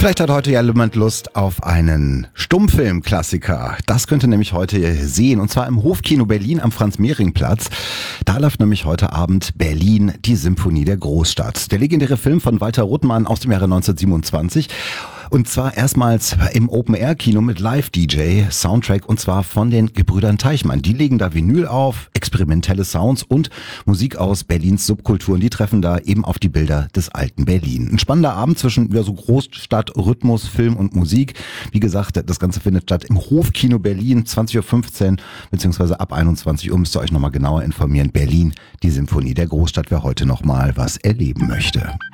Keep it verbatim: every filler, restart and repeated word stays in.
Vielleicht hat heute ja jemand Lust auf einen Stummfilm-Klassiker. Das könnt ihr nämlich heute sehen, und zwar im Hofkino Berlin am Franz-Mehring-Platz. Da läuft nämlich heute Abend Berlin, die Symphonie der Großstadt. Der legendäre Film von Walter Ruttmann aus dem Jahre neunzehnhundertsiebenundzwanzig. Und zwar erstmals im Open-Air-Kino mit Live-D J, Soundtrack, und zwar von den Gebrüdern Teichmann. Die legen da Vinyl auf, experimentelle Sounds und Musik aus Berlins Subkulturen. Die treffen da eben auf die Bilder des alten Berlin. Ein spannender Abend zwischen ja, so Großstadt, Rhythmus, Film und Musik. Wie gesagt, das Ganze findet statt im Hofkino Berlin, zwanzig Uhr fünfzehn beziehungsweise ab einundzwanzig Uhr müsst ihr euch nochmal genauer informieren. Berlin, die Symphonie der Großstadt, wer heute nochmal was erleben möchte.